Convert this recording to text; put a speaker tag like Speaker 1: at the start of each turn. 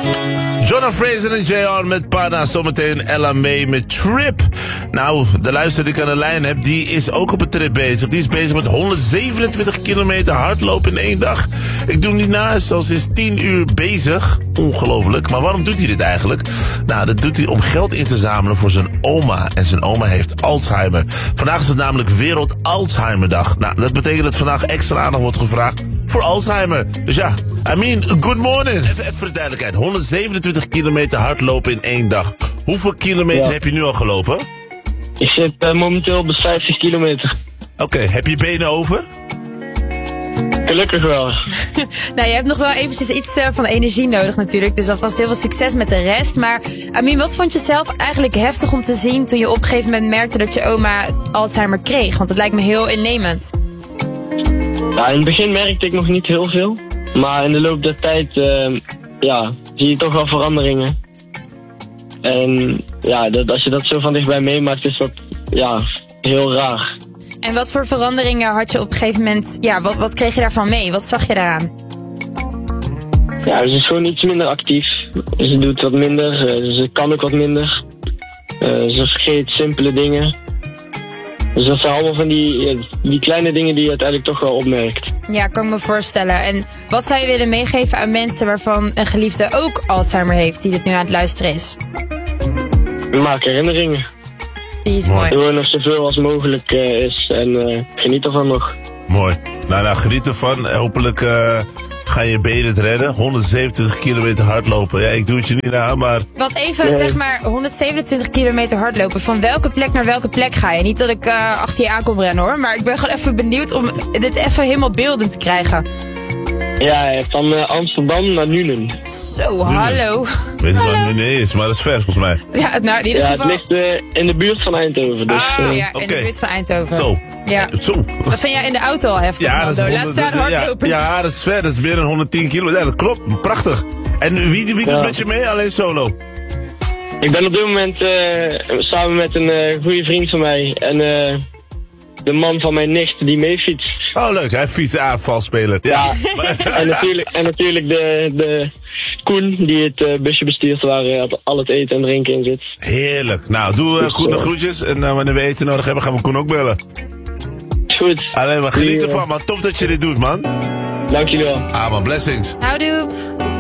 Speaker 1: Jonah Fraser en Jay-On met Pana. Zometeen Ella May met Trip. Nou, de luisteraar die ik aan de lijn heb, die is ook op een trip bezig. Die is bezig met 127 kilometer hardlopen in 1 dag. Ik doe hem niet naast, zoals is 10 uur bezig. Ongelooflijk. Maar waarom doet hij dit eigenlijk? Nou, dat doet hij om geld in te zamelen voor zijn oma. En zijn oma heeft Alzheimer. Vandaag is het namelijk Wereld Alzheimerdag. Nou, dat betekent dat vandaag extra aandacht wordt gevraagd voor Alzheimer. Dus ja, good morning. Even voor de duidelijkheid. 127 kilometer hardlopen in 1 dag. Hoeveel kilometer heb je nu al gelopen?
Speaker 2: Ik zit momenteel op de 50 kilometer.
Speaker 1: Oké, heb je benen over?
Speaker 2: Gelukkig wel.
Speaker 3: Nou, je hebt nog wel eventjes iets van energie nodig natuurlijk. Dus alvast heel veel succes met de rest. Maar Amin, wat vond je zelf eigenlijk heftig om te zien toen je op een gegeven moment merkte dat je oma Alzheimer kreeg? Want het lijkt me heel innemend.
Speaker 2: Ja, in het begin merkte ik nog niet heel veel. Maar in de loop der tijd zie je toch wel veranderingen. En ja, als je dat zo van dichtbij meemaakt, is dat heel raar.
Speaker 3: En wat voor veranderingen had je op een gegeven moment... Ja, wat kreeg je daarvan mee? Wat zag je daaraan?
Speaker 2: Ja, ze is gewoon iets minder actief. Ze doet wat minder, ze kan ook wat minder. Ze vergeet simpele dingen. Dus dat zijn allemaal van die kleine dingen die je uiteindelijk toch wel opmerkt.
Speaker 3: Ja, kan ik me voorstellen. En wat zou je willen meegeven aan mensen waarvan een geliefde ook Alzheimer heeft, die dit nu aan het luisteren is?
Speaker 2: Maak herinneringen.
Speaker 3: Die is mooi.
Speaker 2: Gewoon nog zoveel als mogelijk is en geniet ervan nog.
Speaker 1: Mooi. Nou, geniet ervan. Hopelijk ga je benen het redden. 127 kilometer hardlopen. Ja, ik doe het je niet aan, maar...
Speaker 3: Wat even, zeg maar, 127 kilometer hardlopen. Van welke plek naar welke plek ga je? Niet dat ik achter je aan kom rennen hoor, maar ik ben gewoon even benieuwd om dit even helemaal beeldend te krijgen.
Speaker 2: Ja, van Amsterdam naar Nuenen.
Speaker 3: Zo, hallo.
Speaker 1: Weet je wat Nuenen is, maar dat is ver volgens mij.
Speaker 3: Ja, nou in ieder geval...
Speaker 2: het ligt in de buurt van Eindhoven. Dus,
Speaker 3: ja, in de buurt van Eindhoven.
Speaker 1: Zo.
Speaker 3: Ja.
Speaker 1: Zo.
Speaker 3: Dat vind jij in de auto al heftig,
Speaker 1: ja, dat is
Speaker 3: Laat staan hardlopen.
Speaker 1: Ja, dat is ver. Dat is meer dan 110 kilometer. Ja, dat klopt. Prachtig. En wie doet met je mee? Alleen solo?
Speaker 2: Ik ben op dit moment samen met een goede vriend van mij en de man van mijn nicht die meefietst.
Speaker 1: Oh, leuk. Hij fietst valspeler. Ja.
Speaker 2: en natuurlijk de Koen die het busje bestuurt waar al het eten en drinken in zit.
Speaker 1: Heerlijk. Nou, doe goede groetjes. En wanneer we eten nodig hebben, gaan we Koen ook bellen.
Speaker 2: Is goed.
Speaker 1: Alleen maar geniet ervan, man. Tof dat je dit doet, man.
Speaker 2: Dank jullie wel.
Speaker 1: Man, blessings.
Speaker 3: Houdoe.